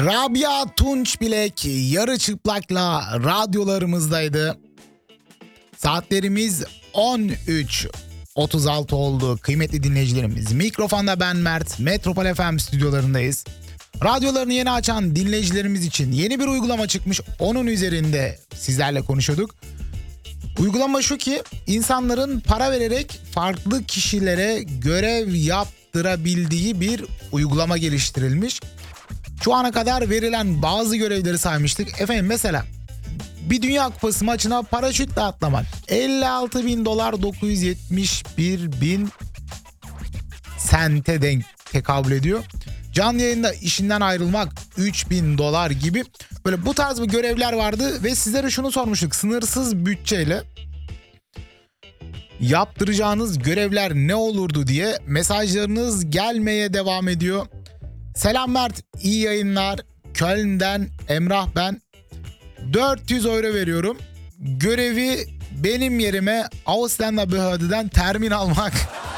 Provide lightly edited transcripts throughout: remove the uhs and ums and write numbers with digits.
Rabia Tunçbilek yarı çıplakla radyolarımızdaydı. Saatlerimiz 13.36 oldu kıymetli dinleyicilerimiz. Mikrofonda ben Mert, Metropol FM stüdyolarındayız. Radyolarını yeni açan dinleyicilerimiz için yeni bir uygulama çıkmış. Onun üzerinde sizlerle konuşuyorduk. Uygulama şu ki insanların para vererek farklı kişilere görev yaptırabildiği bir uygulama geliştirilmiş. Şu ana kadar verilen bazı görevleri saymıştık. Efendim mesela bir Dünya Kupası maçına paraşütle atlamak $56.000 971.000 sente tekabül ediyor. Canlı yayında işinden ayrılmak $3.000 gibi böyle bu tarz bir görevler vardı ve sizlere şunu sormuştuk. Sınırsız bütçeyle yaptıracağınız görevler ne olurdu diye mesajlarınız gelmeye devam ediyor. Selam Mert, iyi yayınlar. Köln'den Emrah ben. 400 euro veriyorum. Görevi benim yerime Ausländerbehörde'den termin almak.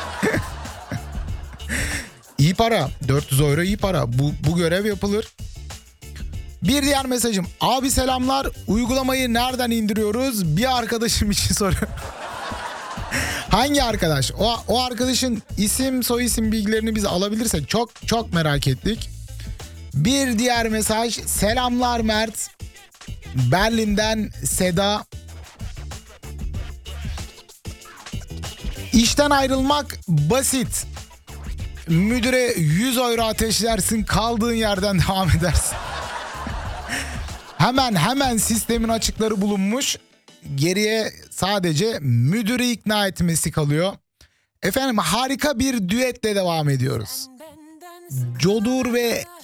İyi para. 400 euro iyi para. Bu görev yapılır. Bir diğer mesajım. Abi selamlar. Uygulamayı nereden indiriyoruz? Bir arkadaşım için soruyor. Hangi arkadaş? O arkadaşın isim soyisim bilgilerini biz alabilirsek çok merak ettik. Bir diğer mesaj. Selamlar Mert. Berlin'den Seda. İşten ayrılmak basit. Müdüre 100 euro ateşlersin, kaldığın yerden devam edersin. hemen sistemin açıkları bulunmuş. Geriye sadece müdürü ikna etmesi kalıyor. Efendim harika bir düetle devam ediyoruz. Jodur ve